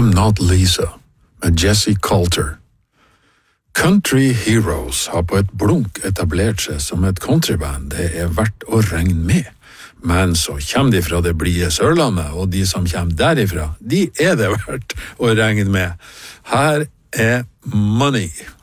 I'm Not Lisa med Jesse Coulter. Country Heroes har på et blunk etablert seg som et countryband det verdt å regne med. Men så kommer de fra det blide Sørlandet, og de som kommer derifra, de det verdt å regne med. Her Money.